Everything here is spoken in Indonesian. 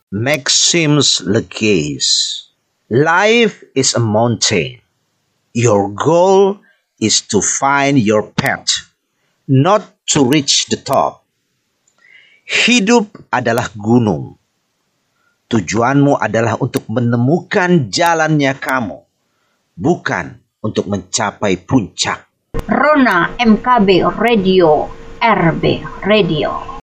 Maxims Legace. Life is a mountain. Your goal is to find your path, not to reach the top. Hidup adalah gunung. Tujuanmu adalah untuk menemukan jalannya kamu, bukan untuk mencapai puncak. Rona MKB Radio, RB Radio.